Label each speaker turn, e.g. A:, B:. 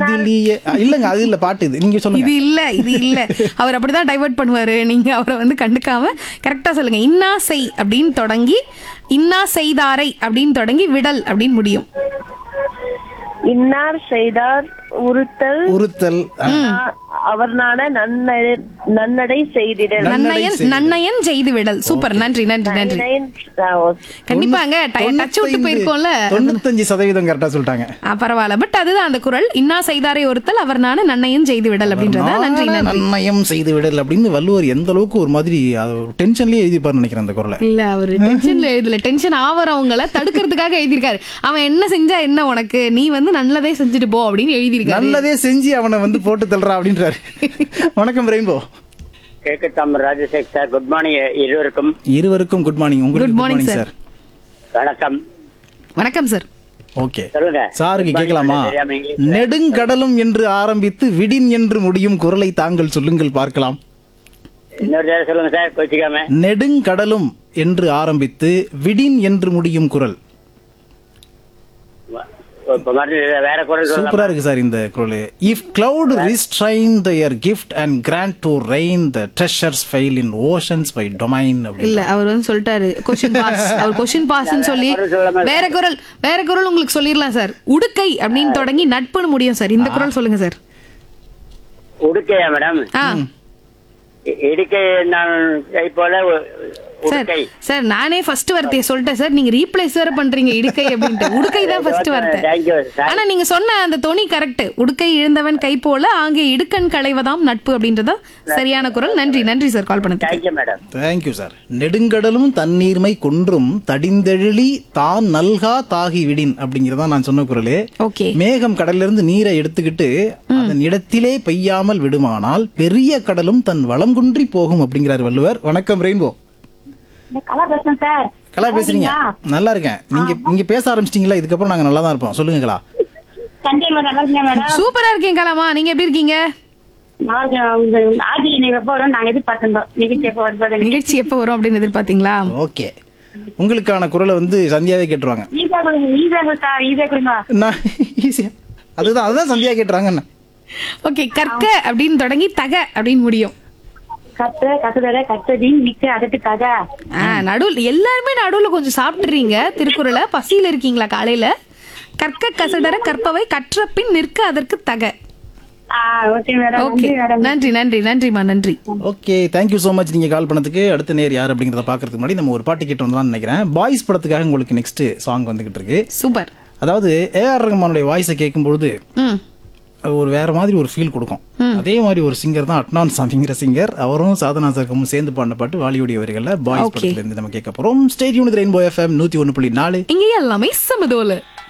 A: செய்திலேயே இல்லங்க, அது இல்ல பாட்டு, இது நீங்க சொல்லுங்க.
B: இது இல்ல அவர் அப்படிதான் டைவர்ட் பண்ணுவாரு. நீங்க அவரை வந்து கண்டுக்காம கரெக்டா சொல்லுங்க. இன்னா செய் அப்படின்னு தொடங்கி இன்னா செய்தாரை அப்படின்னு தொடங்கி விடல் அப்படின்னு முடியும்.
C: இன்னார் செய்தார் உறுத்தல்
A: உறுத்தல்,
C: அவர் நாட நன்னடை செய்திடல்.
B: நன்னயன் செய்து விடல். சூப்பர், நன்றி நன்றி நன்றி. கண்டிப்பாங்க டச் விட்டு போயிருக்கோம்ல.
A: 95% கரெக்டா சொல்லிட்டாங்க.
B: பரவாயில்ல. பட் அதுதான் அந்த குரல். இன்னா செய்தாரை ஒருத்தல் அவர் நான நன்னயன் செய்து விடல் அப்படின்றத. நன்றி நன்றி.
A: நன்னயம் செய்து விடல் அப்படின்னு வள்ளுவர் எந்த அளவுக்கு ஒரு மாதிரி டென்ஷன்லயே எழுதிப்பாரு நினைக்கிறேன் அந்த குரலை.
B: இல்ல அவரு டென்ஷன்ல எழுதல, டென்ஷன் ஆவறவங்களை தடுக்கிறதுக்காக எழுதியிருக்காரு. அவன் என்ன செஞ்சா என்ன உனக்கு, நீ வந்து நல்லதே செஞ்சுட்டு போ அப்படின்னு எழுதியிருக்காரு.
A: நல்லதே செஞ்சு அவனை வந்து போட்டு தள்ளுறா அப்படின்றாரு. வணக்கம் rainbow.
D: கேட்கத்தாம் Rajasekar sir. Good morning இருவருக்கும்
A: குட் மார்னிங். உங்களுக்கு குட் மார்னிங் சார்.
D: வணக்கம்.
B: வணக்கம் சார்.
D: ஓகே சொல்லுங்க.
A: சாருக்கு கேட்கலாமா? நெடுங்கடலும் என்று ஆரம்பித்து விடின் என்று முடியும் குரலை தாங்கள் சொல்லுங்கள் பார்க்கலாம்.
D: இன்னொரு சொல்லுங்க சார், கோச்சிக்காம.
A: நெடுங்கடலும் என்று ஆரம்பித்து விடின் என்று முடியும் குரல்.
D: வேற குரல்
A: சூப்பரா இருக்கு சார் இந்த குரல். If cloud restrain their gift and grant to rain the treasures fail in oceans by domain.
B: இல்ல அவர் வந்து சொல்லிட்டாரு क्वेश्चन பாஸ். அவர் क्वेश्चन பாஸ்னு சொல்லி வேற குரல் உங்களுக்கு சொல்லிரலாம் சார். உடுக்கை அப்படின்னு தொடங்கி நட்புன்னு முடியும் சார். இந்த குரல் சொல்லுங்க சார்.
D: உடுக்கையா மேடம்? இடுக்கை நான் கை போல
B: சார் நானே ஃபர்ஸ்ட் வார்த்தையை சொல்லிட்டேன் சார். நீங்க ரீப்ளேஸ் வேற பண்றீங்க இடுக்கை அப்படின்ட்டு. உடுக்கை தான் ஃபர்ஸ்ட் வார்த்தை. ஆனா நீங்க சொன்ன அந்த தொனி கரெக்ட். உடுக்கை இழந்தவன் கை போல ஆங்கே இடுக்கண் களைவதாம் நட்பு அப்படின்றதா சரியான குரல். நன்றி நன்றி சார் கால் பண்ணதுக்கு.
A: Thank you sir. நெடுங்கடலும் தண்ணீர்மை குன்றும் தடிந்தெழி தான் நல்கா தாகி விடின் அப்படிங்கறதா நான் சொன்ன குரலே.
B: ஓகே.
A: மேகம் கடல்ல இருந்து நீரை எடுத்துக்கிட்டு அதன் இடத்திலே பெய்யாமல் விடுமானால் பெரிய கடலும் தன் வளம் குன்றி போகும் அப்படிங்கிறார் வள்ளுவர். வணக்கம் ரெயின்போ. கலா பேசுறீங்க? நல்லா இருக்கேன். நீங்க பேச ஆரம்பிச்சிட்டீங்களா? இதுக்கப்புறம் நாங்க நல்லா தான் இருப்போம். சொல்லுங்க கலா.
B: சூப்பரா இருக்கேன் கலாமா. நீங்க எப்படி இருக்கீங்க? நிகழ்ச்சி எப்ப வரும் அப்படின்னு எதிர்பார்த்தீங்களா?
A: ஓகே. உங்களுக்கான குரலை வந்து சந்தியாவே கேட்டுருவாங்க. அதுதான் சந்தியா கேட்டுறாங்க.
B: ஓகே. கற்க அப்படின்னு தொடங்கி தக அப்படின்னு முடியும். நடுவுல எல்லாருமே நடுவுல கொஞ்சம் சாப்பிட்டுறீங்க திருக்குறளை. பசியில இருக்கீங்களா காலையில? கற்க கசடர கற்பவை கற்ற பின் நிற்க அதற்கு தக. நன்றி நன்றி நன்றிமா நன்றி.
A: ஓகே, தேங்க்யூ சோ மச் நீங்க கால் பண்ணதுக்கு. அடுத்த நேர் யார் அப்படிங்கறத பாக்குறதுக்கு முன்னாடி நம்ம ஒரு பாட்டு கேட்டு வந்தோம்னு நினைக்கிறேன். பாய்ஸ் படத்துக்காக உங்களுக்கு நெக்ஸ்ட் சாங் வந்துகிட்டு இருக்கு.
B: சூப்பர்.
A: அதாவது ஏஆர் ரஹ்மானுடைய வாய்ஸை கேட்கும்போது ஒரு வேற மாதிரி ஒரு ஃபீல் கொடுக்கும். அதே மாதிரி ஒரு சிங்கர் தான் அட்னான் சாமிங்கிற சிங்கர். அவரும் சாதனா சர்க்கமும் சேர்ந்து பாடின பாட்டு வாலியுடைய வரிகள்ல பாய்ஸ் படத்துல இருந்து நம்ம கேட்க போறோம். Stay tune with rainbow FM 101.4.
B: இங்க எல்லாமே சமதோல.